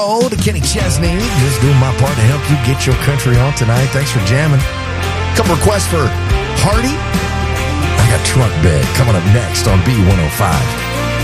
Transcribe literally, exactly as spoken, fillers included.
Oh, to Kenny Chesney, just doing my part to help you get your country on tonight. Thanks for jamming. Couple requests for Hardy. I got Trunk Bed coming up next on B one oh five.